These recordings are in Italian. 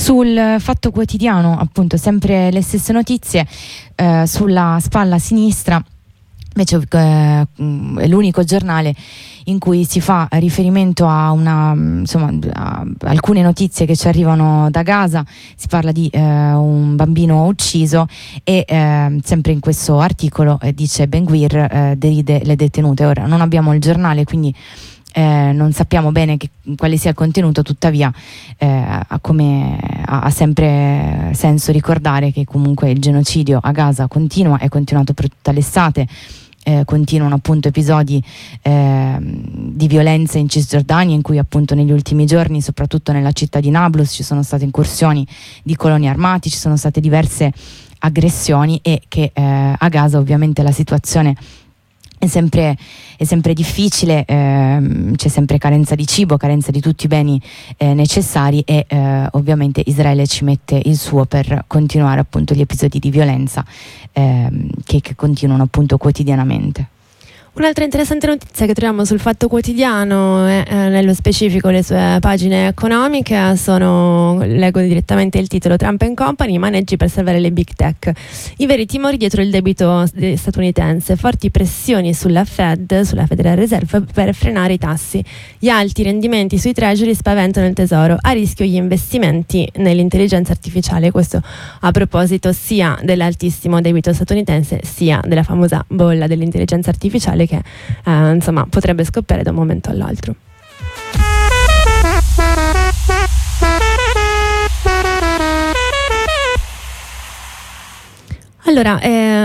Sul Fatto Quotidiano, appunto, sempre le stesse notizie. Sulla spalla sinistra invece è l'unico giornale in cui si fa riferimento a a alcune notizie che ci arrivano da Gaza. Si parla di un bambino ucciso e sempre in questo articolo dice Ben Gvir deride le detenute. Ora non abbiamo il giornale, quindi non sappiamo bene quale sia il contenuto, tuttavia ha sempre senso ricordare che comunque il genocidio a Gaza continua, è continuato per tutta l'estate. Continuano appunto episodi di violenza in Cisgiordania, in cui appunto negli ultimi giorni, soprattutto nella città di Nablus, ci sono state incursioni di coloni armati, ci sono state diverse aggressioni, e che a Gaza ovviamente la situazione è sempre difficile, c'è sempre carenza di cibo, carenza di tutti i beni necessari, e ovviamente Israele ci mette il suo per continuare appunto gli episodi di violenza che continuano appunto quotidianamente. Un'altra interessante notizia che troviamo sul Fatto Quotidiano è nello specifico le sue pagine economiche. Leggo direttamente il titolo: Trump & Company, maneggi per salvare le big tech. I veri timori dietro il debito statunitense, forti pressioni sulla Fed, sulla Federal Reserve, per frenare i tassi. Gli alti rendimenti sui treasury spaventano il tesoro, a rischio gli investimenti nell'intelligenza artificiale. Questo a proposito sia dell'altissimo debito statunitense, sia della famosa bolla dell'intelligenza artificiale, che potrebbe scoppiare da un momento all'altro. Allora,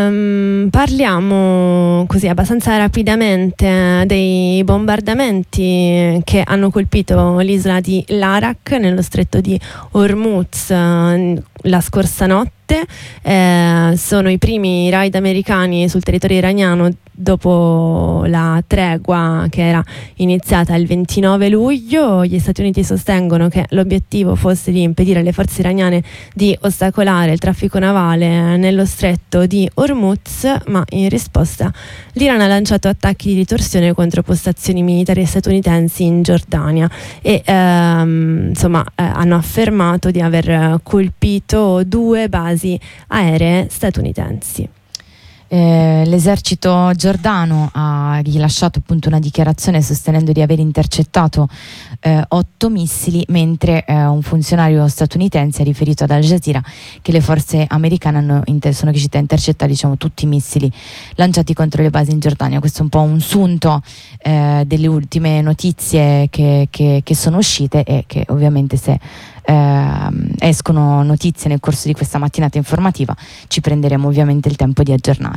parliamo così abbastanza rapidamente dei bombardamenti che hanno colpito l'isola di Larak nello stretto di Hormuz la scorsa notte. Sono i primi raid americani sul territorio iraniano dopo la tregua che era iniziata il 29 luglio. Gli Stati Uniti sostengono che l'obiettivo fosse di impedire alle forze iraniane di ostacolare il traffico navale nello stretto di Hormuz, ma in risposta l'Iran ha lanciato attacchi di ritorsione contro postazioni militari statunitensi in Giordania e hanno affermato di aver colpito 2 basi aeree statunitensi. L'esercito giordano ha rilasciato appunto una dichiarazione sostenendo di aver intercettato 8 missili, mentre un funzionario statunitense ha riferito ad Al Jazeera che le forze americane sono riuscite a intercettare tutti i missili lanciati contro le basi in Giordania. Questo è un po' un sunto delle ultime notizie che sono uscite, e che ovviamente se escono notizie nel corso di questa mattinata informativa ci prenderemo ovviamente il tempo di aggiornare.